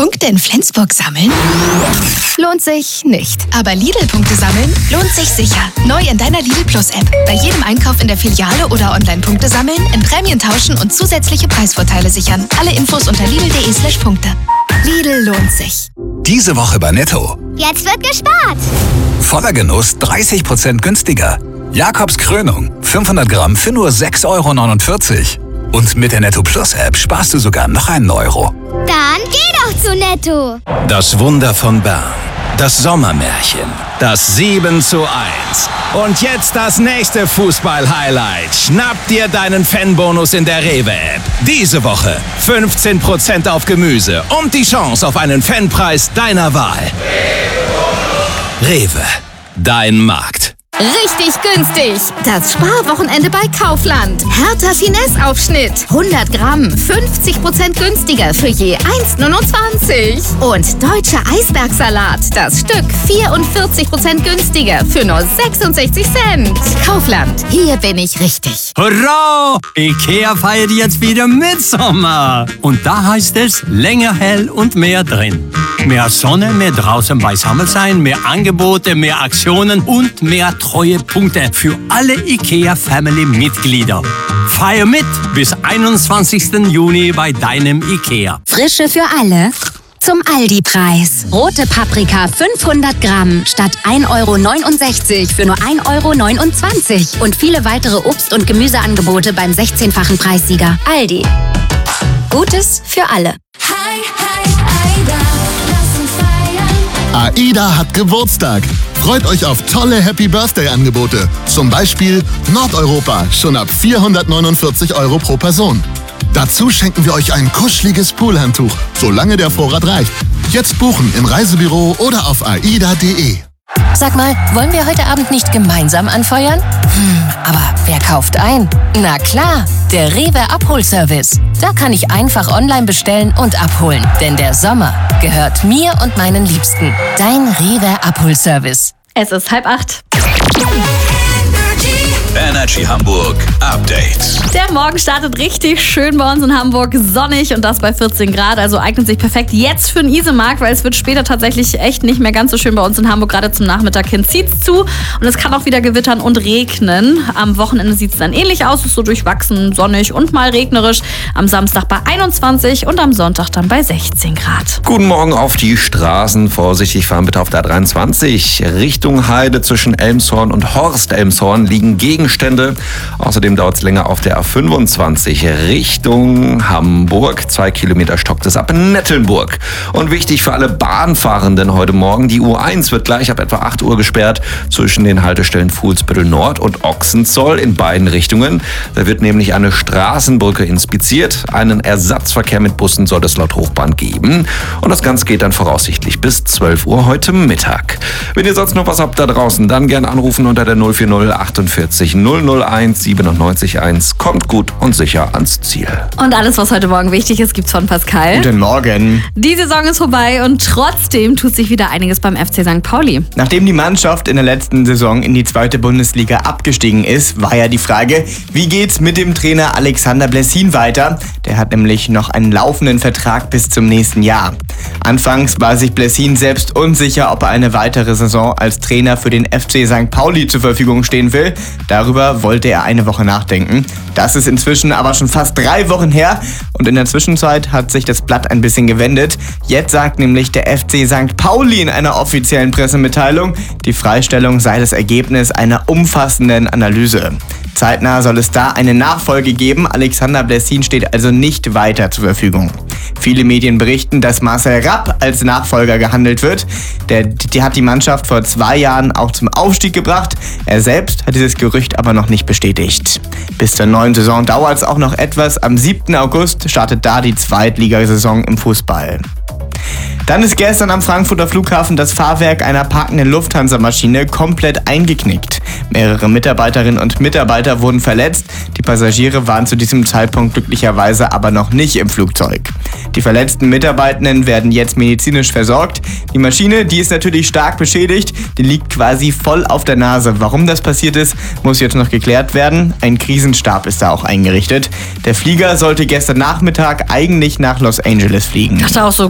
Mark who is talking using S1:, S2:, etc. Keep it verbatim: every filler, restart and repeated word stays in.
S1: Punkte in Flensburg sammeln? Lohnt sich nicht. Aber Lidl-Punkte sammeln lohnt sich sicher. Neu in deiner Lidl Plus-App. Bei jedem Einkauf in der Filiale oder online Punkte sammeln, in Prämien tauschen und zusätzliche Preisvorteile sichern. Alle Infos unter lidl.de slash Punkte. Lidl lohnt sich.
S2: Diese Woche bei Netto.
S3: Jetzt wird gespart.
S2: Voller Genuss dreißig Prozent günstiger. Jakobs Krönung. fünfhundert Gramm für nur sechs Euro neunundvierzig. Und mit der Netto Plus App sparst du sogar noch einen Euro.
S3: Dann geh doch zu Netto.
S4: Das Wunder von Bern. Das Sommermärchen. Das sieben zu eins. Und jetzt das nächste Fußball-Highlight. Schnapp dir deinen Fanbonus in der Rewe-App. Diese Woche fünfzehn Prozent auf Gemüse und die Chance auf einen Fanpreis deiner Wahl. Rewe. Dein Markt.
S5: Richtig günstig. Das Sparwochenende bei Kaufland. Hertha Finesse-Aufschnitt. hundert Gramm. fünfzig Prozent günstiger für je eins Euro neunundzwanzig. Und deutscher Eisbergsalat. Das Stück vierundvierzig Prozent günstiger für nur sechsundsechzig Cent. Kaufland. Hier bin ich richtig.
S6: Hurra! IKEA feiert jetzt wieder Mitsommer. Und da heißt es länger hell und mehr drin. Mehr Sonne, mehr draußen beisammen sein, mehr Angebote, mehr Aktionen und mehr Treuepunkte für alle IKEA-Family-Mitglieder. Feier mit bis einundzwanzigsten Juni bei deinem IKEA.
S7: Frische für alle zum Aldi-Preis. Rote Paprika fünfhundert Gramm statt ein Euro neunundsechzig für nur ein Euro neunundzwanzig. Und viele weitere Obst- und Gemüseangebote beim sechzehnfachen Preissieger. Aldi. Gutes für alle.
S3: Hi, hi, Aida, lass uns feiern.
S8: AIDA hat Geburtstag. Freut euch auf tolle Happy-Birthday-Angebote. Zum Beispiel Nordeuropa, schon ab vierhundertneunundvierzig Euro pro Person. Dazu schenken wir euch ein kuscheliges Poolhandtuch, solange der Vorrat reicht. Jetzt buchen im Reisebüro oder auf aida punkt de.
S9: Sag mal, wollen wir heute Abend nicht gemeinsam anfeuern? Hm, aber wer kauft ein? Na klar, der Rewe Abholservice. Da kann ich einfach online bestellen und abholen. Denn der Sommer gehört mir und meinen Liebsten. Dein Rewe Abholservice.
S5: Es ist halb acht.
S2: Energy Hamburg Update.
S5: Der Morgen startet richtig schön bei uns in Hamburg, sonnig und das bei vierzehn Grad, also eignet sich perfekt jetzt für den Isemarkt, weil es wird später tatsächlich echt nicht mehr ganz so schön bei uns in Hamburg, gerade zum Nachmittag hin zieht's zu und es kann auch wieder gewittern und regnen. Am Wochenende sieht es dann ähnlich aus, ist so durchwachsen, sonnig und mal regnerisch. Am Samstag bei einundzwanzig und am Sonntag dann bei sechzehn Grad.
S10: Guten Morgen auf die Straßen, vorsichtig fahren bitte auf der A dreiundzwanzig. Richtung Heide zwischen Elmshorn und Horst-Elmshorn liegen Gegenstände. Außerdem dauert es länger auf der A fünfundzwanzig Richtung Hamburg. Zwei Kilometer stockt es ab in Nettelnburg. Und wichtig für alle Bahnfahrenden heute Morgen, die U eins wird gleich ab etwa acht Uhr gesperrt zwischen den Haltestellen Fuhlsbüttel Nord und Ochsenzoll in beiden Richtungen. Da wird nämlich eine Straßenbrücke inspiziert. Einen Ersatzverkehr mit Bussen soll es laut Hochbahn geben. Und das Ganze geht dann voraussichtlich bis zwölf Uhr heute Mittag. Wenn ihr sonst noch was habt da draußen, dann gerne anrufen unter der null vier null achtundvierzig null null eins siebenundneunzig eins. Kommt gut und sicher ans Ziel.
S5: Und alles, was heute Morgen wichtig ist, gibt's von Pascal.
S11: Guten Morgen.
S5: Die Saison ist vorbei und trotzdem tut sich wieder einiges beim F C Sankt Pauli.
S11: Nachdem die Mannschaft in der letzten Saison in die zweite Bundesliga abgestiegen ist, war ja die Frage, wie geht's mit dem Trainer Alexander Blessin weiter? Der hat nämlich noch einen laufenden Vertrag bis zum nächsten Jahr. Anfangs war sich Blessin selbst unsicher, ob er eine weitere Saison als Trainer für den F C Sankt Pauli zur Verfügung stehen will. Darüber wollte er eine Woche nachdenken. Das ist inzwischen aber schon fast drei Wochen her und in der Zwischenzeit hat sich das Blatt ein bisschen gewendet. Jetzt sagt nämlich der F C Sankt Pauli in einer offiziellen Pressemitteilung, die Freistellung sei das Ergebnis einer umfassenden Analyse. Zeitnah soll es da eine Nachfolge geben. Alexander Blessin steht also nicht weiter zur Verfügung. Viele Medien berichten, dass Marcel Rapp als Nachfolger gehandelt wird. Der, die hat die Mannschaft vor zwei Jahren auch zum Aufstieg gebracht. Er selbst hat dieses Gerücht aber noch nicht bestätigt. Bis zur neuen Saison dauert es auch noch etwas. Am siebten August startet da die Zweitligasaison im Fußball. Dann ist gestern am Frankfurter Flughafen das Fahrwerk einer parkenden Lufthansa-Maschine komplett eingeknickt. Mehrere Mitarbeiterinnen und Mitarbeiter wurden verletzt. Die Passagiere waren zu diesem Zeitpunkt glücklicherweise aber noch nicht im Flugzeug. Die verletzten Mitarbeitenden werden jetzt medizinisch versorgt. Die Maschine, die ist natürlich stark beschädigt, die liegt quasi voll auf der Nase. Warum das passiert ist, muss jetzt noch geklärt werden. Ein Krisenstab ist da auch eingerichtet. Der Flieger sollte gestern Nachmittag eigentlich nach Los Angeles fliegen.
S5: Ich dachte auch so,